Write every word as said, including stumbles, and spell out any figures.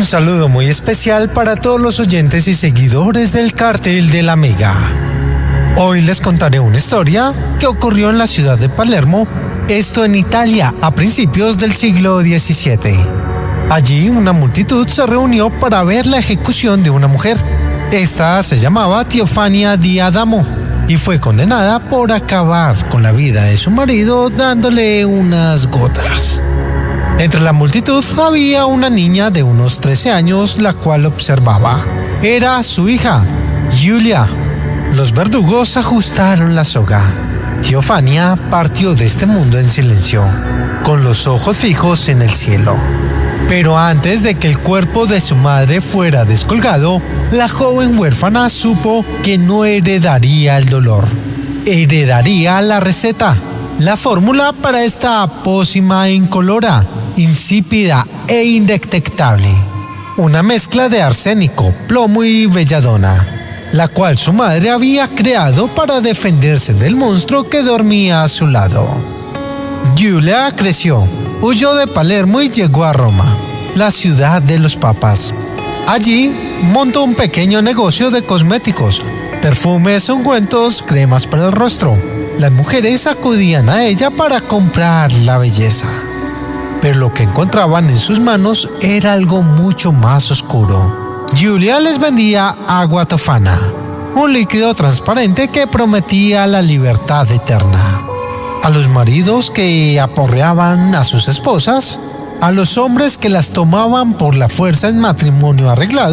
saludo muy especial para todos los oyentes y seguidores del Cartel de la Mega. Hoy les contaré una historia que ocurrió en la ciudad de Palermo, esto en Italia, a principios del siglo diecisiete. Allí una multitud se reunió para ver la ejecución de una mujer. Esta se llamaba Teofania di Adamo y fue condenada por acabar con la vida de su marido dándole unas gotas. Entre la multitud había una niña de unos trece años, la cual observaba. Era su hija, Giulia. Los verdugos ajustaron la soga. Teofania partió de este mundo en silencio, con los ojos fijos en el cielo. Pero antes de que el cuerpo de su madre fuera descolgado, la joven huérfana supo que no heredaría el dolor. Heredaría la receta, la fórmula para esta pócima incolora, insípida e indetectable. Una mezcla de arsénico, plomo y belladona, la cual su madre había creado para defenderse del monstruo que dormía a su lado. Giulia creció, huyó de Palermo y llegó a Roma, la ciudad de los papas. Allí montó un pequeño negocio de cosméticos, perfumes, ungüentos, cremas para el rostro. Las mujeres acudían a ella para comprar la belleza. Pero lo que encontraban en sus manos era algo mucho más oscuro. Giulia les vendía agua tofana, un líquido transparente que prometía la libertad eterna. A los maridos que aporreaban a sus esposas, a los hombres que las tomaban por la fuerza en matrimonio arreglado,